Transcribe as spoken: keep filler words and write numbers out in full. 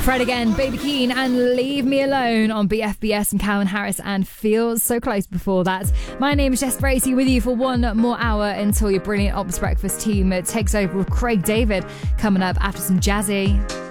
Fred again, Baby Keane and Leave Me Alone on B F B S and Calvin Harris and Feels So Close before that. My name is Jess Bracey with you for one more hour until your brilliant Ops Breakfast team takes over with Craig David coming up after some Jazzy.